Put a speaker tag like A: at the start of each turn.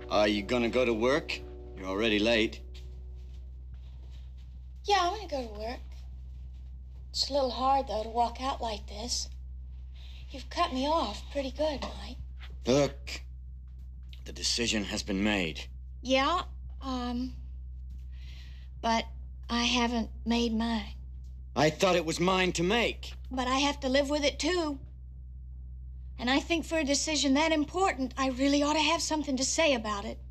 A: Are you gonna go to work? You're already late.
B: Yeah, I'm gonna go to work. It's a little hard, though, to walk out like this. You've cut me off pretty good, Mike.
A: Look, the decision has been made.
B: Yeah, but I haven't made mine.
A: I thought it was mine to make.
B: But I have to live with it, too. And I think for a decision that important, I really ought to have something to say about it.